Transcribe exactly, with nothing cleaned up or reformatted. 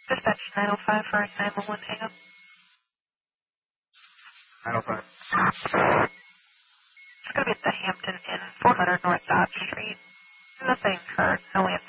Dispatch nine oh five for a nine one one hang up. nine oh five. It's going to be at the Hampton Inn, four hundred North Dodge Street. Nothing heard.